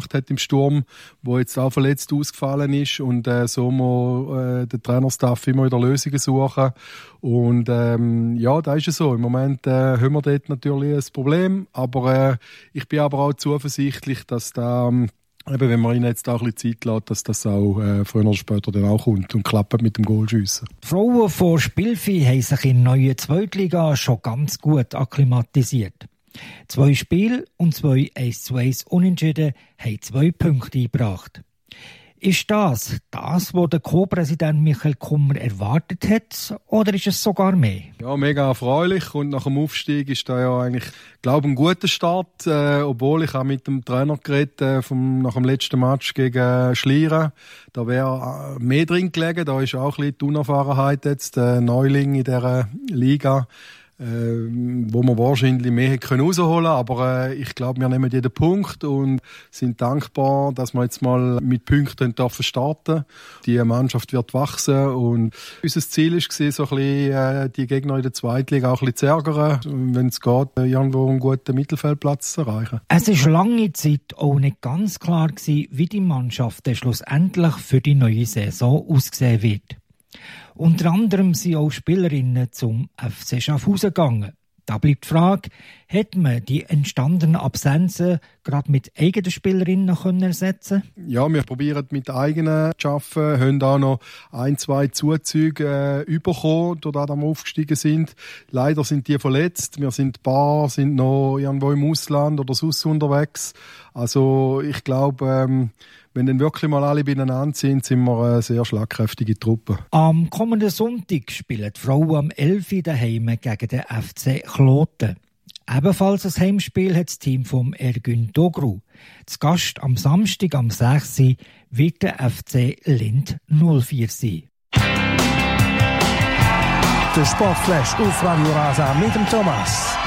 gemacht hat im Sturm, wo jetzt auch verletzt ausgefallen ist und so muss der Trainerstaff immer wieder Lösungen suchen. Und ja, da ist es so. Im Moment haben wir dort natürlich ein Problem, aber ich bin aber auch zuversichtlich, dass da eben, wenn man ihnen jetzt auch ein bisschen Zeit lässt, dass das auch früher oder später dann auch kommt und klappt mit dem Goalschiessen. Die Frauen von Spielvieh haben sich in der neuen Zweitliga schon ganz gut akklimatisiert. 2 Spiele und 2 1:1 Unentschieden haben 2 Punkte eingebracht. Ist das, was der Co-Präsident Michael Kummer erwartet hat, oder ist es sogar mehr? Ja, mega erfreulich und nach dem Aufstieg ist da ja eigentlich, glaube ich, ein guter Start, obwohl ich auch mit dem Trainer geredet nach dem letzten Match gegen Schlieren. Da wäre mehr drin gelegen, da ist auch ein bisschen die Unerfahrenheit jetzt, Neuling in dieser Liga. Wo man wahrscheinlich mehr hätte rausholen können, aber ich glaube, wir nehmen jeden Punkt und sind dankbar, dass wir jetzt mal mit Punkten starten. Die Mannschaft wird wachsen und unser Ziel war, so ein bisschen die Gegner in der Zweitliga auch ein bisschen zu ärgern, wenn es geht, irgendwo einen guten Mittelfeldplatz zu erreichen. Es war lange Zeit auch nicht ganz klar gewesen, wie die Mannschaft schlussendlich für die neue Saison aussehen wird. Unter anderem sind auch Spielerinnen zum FC Schaffhausen gegangen. Da bleibt die Frage, hätte man die entstandenen Absenzen gerade mit eigenen Spielerinnen ersetzen können? Ja, wir probieren mit eigenen zu arbeiten, haben auch noch 1-2 Zuzüge bekommen, dadurch, dass wir aufgestiegen sind. Leider sind die verletzt. Wir sind ein paar, sind noch irgendwo im Ausland oder sonst unterwegs. Also ich glaube, wenn dann wirklich mal alle beieinander sind, sind wir eine sehr schlagkräftige Truppe. Am kommenden Sonntag spielen die Frauen am 11 Uhr daheim gegen den FC Kloten. Ebenfalls ein Heimspiel hat das Team vom Ergün Dogru. Zu Gast am Samstag am 6 Uhr wird der FC Lind 04 sein. Der Sportflash auf Radio Rasa mit dem Thomas.